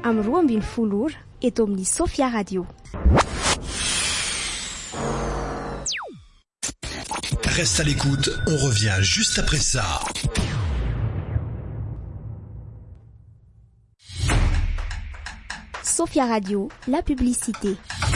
amin'ny 12 ora eto amin'ny Sofia Radio. Reste à l'écoute, on revient juste après ça. Sofia Radio, la publicité.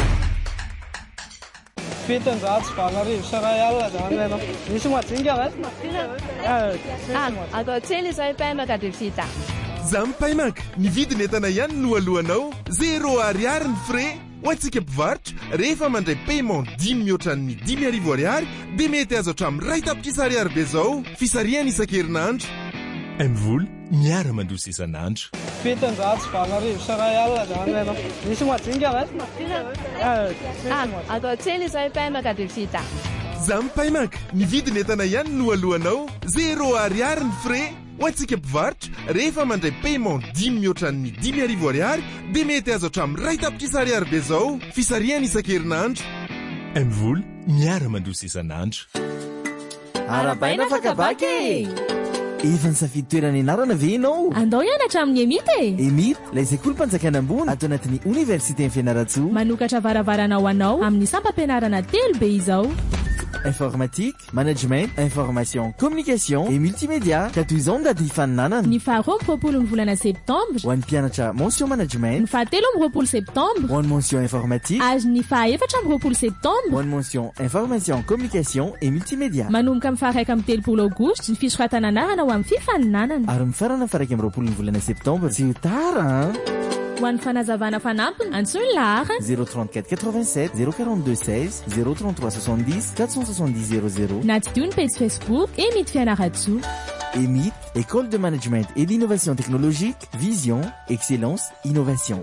Zampaimak, ny vidiny entana ihany no alohanao, 0 ariary ny frais. Ho antsika mpivarotra, rehefa mandray paiement 10 mihoatran'ny 10,000 ariary, dia mety azo hatramin'ny ray tapitisa ariary be zao. Fisarihana isan-kerinandro. Mvoly miara mandroso isan'andro. Zampaimak, ny vidiny entana ihany no alohanao, 0 ariary ny frais. Ho antsika mpivarotra, rehefa mandray paiement 10 mihoatran'ny 10,000 ariary, dia mety azo hatramin'ny ray tapitisa ariary be zao. Fisarihana isan-kerinandro. Mvoly miara mandroso isan'andro. Arabaina fakabake! Efa nisafidy toerana ianarana ve ianao? Andao hianatra amin'ny EMIT e? EMIT, ilay sekoly mpanjakana ambony ato anatin'ny Université Fianarantsoa. Manokatra varavarana ho anao amin'ny sampam-pianarana telo be izao. Informatique, management, information, communication et multimédia. Ka toy izao ny daty hifaninanana. Ny faharoa amby 20 volana septembre. Ho an'ny mpianatra mention management. Ny fahatelo amby 20 septembre. Ho an'ny mention informatique. Ary ny fahaefatra amby 20 septembre. Ho an'ny mention information, communication et multimédia. Manomboka amin'ny faharaika amby 30 aogositra ny fisoratana anarana ho amin'ny fifaninanana. Ary mifarana faraika amby 20 volana septembre. Tsy ho tara ho an'ny fanazavana fanampiny antsony lahara 034 87 042 16 033 70 470 00 na tsy dio ny page Facebook EMIT Fianaratsoa. EMIT, École de Management et d'Innovation Technologique, Vision, Excellence, Innovation.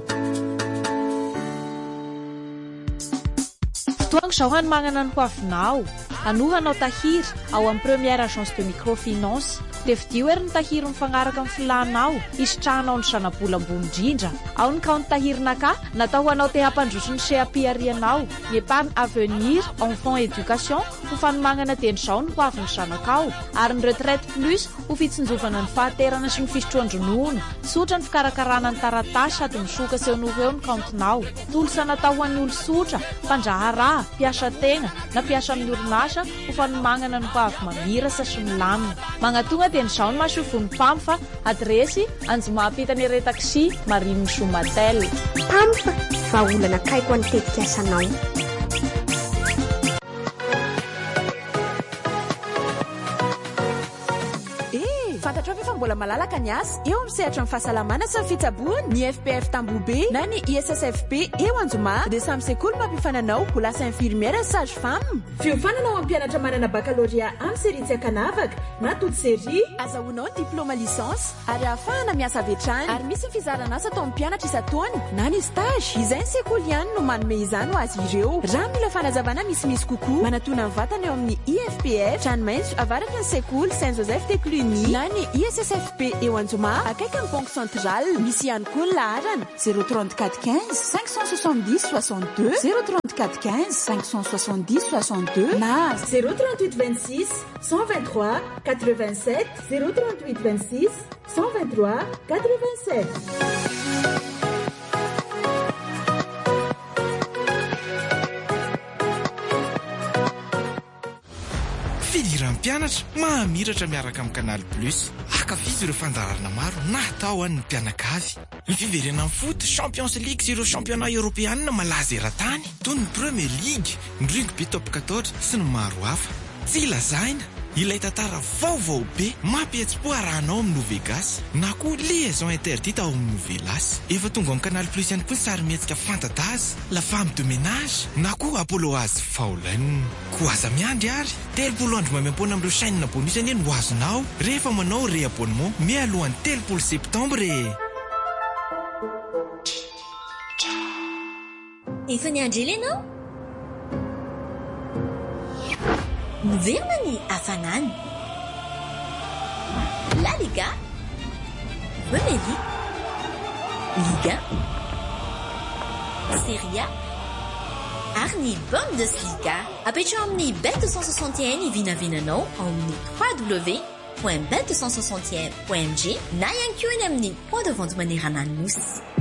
Fotoango zao magnana ny hoavinao anohanao tahiry ao amin'ny première agence de microfinance. Devidio ery ny tahiry mifagnaraka amin'ny filanao isitrahanao ny zanabola ambony indrindra. Ao ny kaonty tahirinaka natao ho anao te hampandroso ny CAP-arianao. Ny épargne avenir enfant éducation ho fanomagnana teny zao ny hoavin'ny zanakao. Ary ny retraite plus ho fitsinjovana ny fahaterana sy ny fisotroan-dronono. Sotra ny fikarakarana ny taratasy sady misoka sehonoho eo ny kaontinao. Tolosa natao ho an'ny olo-sotra, mpandraharaha, mpiasa tena na mpiasa amin'ny orinasa ho fanomagnana ny hoavy mamirasa sy milamina. Magnatonga teny zao ny masofony Pamfa, adresy Anjomapitany Re Taxi, Marine Somatel. Pamfa, vahaolana kaiko any tetika asanao. Fantatrao fa mbola malalaka ny asa eo amin'ny sehatra ny fahasalamana sy ny fitsaboana ny FPF Tambobe na ny ISSFP eo Anjoma dia samy sekoly mampifananao ho lasa infirmière sage-femme. Fiofanana amin'ny mpianatra manana baccalauréat amin'ny série tsy akanavaka na toute série azahoanao diplôma licence ary ahafahana miasa avy hatrany ary misy fizarana asa atao amin'ny mpianatra isan-taona na ny stage izay ny sekoly ihany no manome izany ho azy ireo. Raha mila fanazavana misimisy kokoa manatona ny vatana eo amin'ny IFPF Tranomaitso avaraky ny sekoly Saint-Joseph de Cluny na ny ISSFP eo Anjoma akaiky ny banque centrale. Misy ihany koa laharana 034 15 570 62 034 15 570 62 na 038 26 123 87 038 26 123 87. Fidiran'ny mpianatra mahamiratra miaraka amin'ny Canal Plus. Akafizy ireo fandaharana maro natao an'ny mpianakavy. Ny fiverena amin'ny foot, Champions League sy ireo championnat européen malaza eran-tany toy ny Premier League, ny rugby top 14 sy ny maro hafa. Tsy ilazaina ilay tantara vaovao be mampihetsi-po arahanao amin'ny Novegas na koa liaison interdite ao amin'ny Novelas. Efa tonga amin'ny Canal Plus ihany koa ny sary-mihetsika fanta-daza, la femme de ménage na koa Apolloise Faulen. Ko aza miandry ary 30 andro mamempoana amin'ireo chaîne bonus anie no azonao rehefa manao réabonnement mialohan'ny 30 septembre e. Efa niandry ianao? Miverina ny hafanana. La Liga, Premier League, Liga, Serie A, ary ny Bundesliga. Apetrao amin'ny Bet261 vinavinanao amin'ny www.bet261.mg na ihany koa eny amin'ny point de vente manerana ny nosy.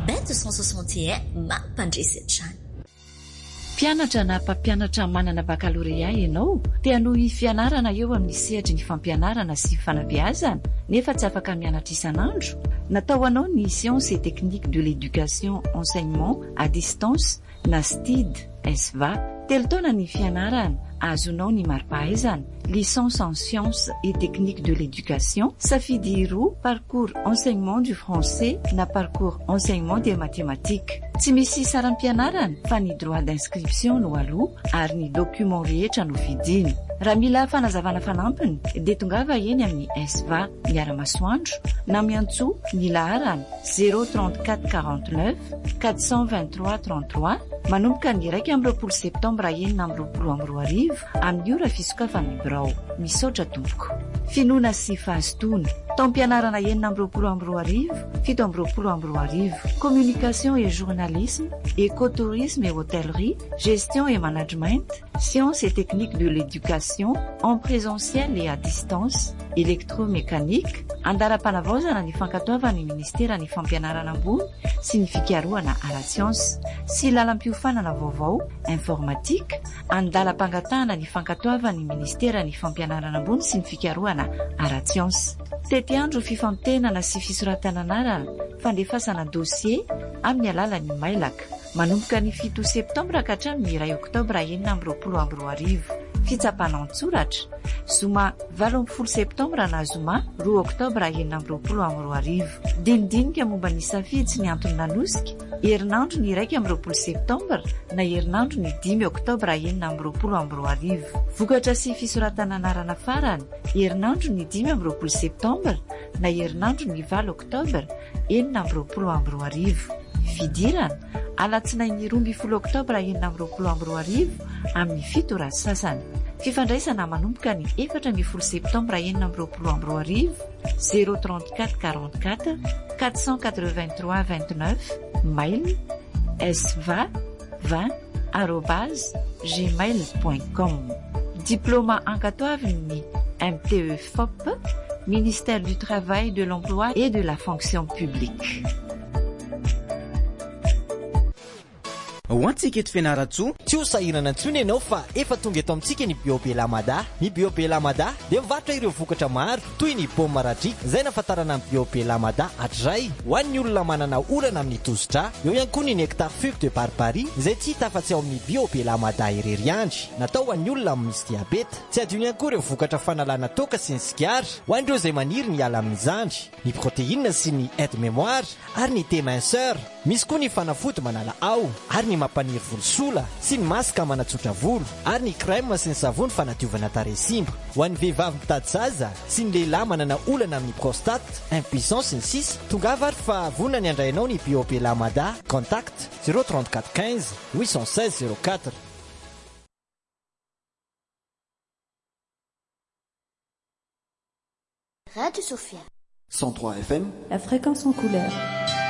bet 161 mampandresetrany. Mpianatra na mpampianatra manana bakalorea ianao dia noho fianarana eo amin'ny sehatra ny fampianarana sy fanabeazana nefa tsy afaka mianatra isan'andro. Natao anao ny sciences et techniques de l'éducation enseignement à distance na STID SVA. Telo taona ny fianarana, azonao ny mari-pahaizana, licence en sciences et techniques de l'éducation, safidy roa, parcours enseignement du français na parcours enseignement des mathématiques. Tsy misy saran'ny pianarana fa ny droit d'inscription no aloha ary ny document rehetra no vidiny. Raha mila fanazavana fanampiny dia tongava eny amin'ny SVA miara-masoandro na miantso ny laharana 034 49 423 33 manomboka ny 1 septambra enina amby 2022 amin'ny ora fisokafan'ny birao. Misaotra tompoko. Finoana sy fahazotoana. Taom-pianarana enina amby 2022, 7 amby 2022. Communication et journalisme, écotourisme et hôtellerie, gestion et management, sciences et techniques de l'éducation en présentiel et à distance, électromécanique, andara-panavaozana ny fankatoavana ny ministera ny fampianarana ambony sy ny fikarohana ara-siansa sy lalam-piofanana vaovao informatique, andala-pangatahana ny fankatoavana ny ministera ny fampianarana ambony sy ny fikarohana ara-siansa. Tety andro fifampitenana sy fisoratana anarana fandefasana dossier amin'ny alalan'ny mailaka manomboka ny 7 septambra ka hatramin'ny 2 oktobra 2022. Fitsapana an-tsoratra zoma 8 septambra na zoma 2 oktobra 2022. Dinidinika momba ny safidy sy ny antony nanosika herinandro ny 1 septambra na herinandro ny 5 oktobra 2022. Vokatra sy fisoratana anarana farany herinandro ny 5 septambra na herinandro ny 7 oktobra 2022. Fidirana alatsinainy 12 oktobra 2022 amin'ny 7 sasany. Fifandraisana manomboka ny 4 septambra 2022 034 44 483 29 mail sva20@gmail.com. Diplôme ankatoaviny MTE FOP, ministère du travail, de l'emploi et de la fonction publique. Hoantsika eto fianaratsoa tsy ho sahirana intsony ianao fa efa tonga eto amintsika ny Biobelamada. Ny Biobelamada dia mivarotra ireo vokatra maro toy ny paoma maratrika izay nafatarana amin'ny Biobelamada hatray ho an'ny olona manana orana amin'ny tosidra. Eo ihany koa ny nectar fuc de barbarie izay tsy hita afa-tsy ao amin'ny Biobelamada irery andry, natao ho an'ny olona misy diabeta. Tsy adino ihany koa ireo vokatra fanalana toaka sy ny sigara ho an'ireo izay maniry ny ala amin'ny zandry, ny protéine sy ny aide mémoire ary ny thé minceur. Misy koa ny fanafody manala ao ary ny mampaniry volosola sy ny masaka manatsotra volo ary ny crème sy ny savony fanadiovana tarehy simba. Ho an'ny vehivavy mitady zaza sy ny lehilahy manana olana amin'ny prostate, impuissance sy ny sisa, tongava ary fa vonona ny andrainao ny Biobelamada. Contact 034 15 816 04. Radio Sophia 103 FM, la fréquence en couleur.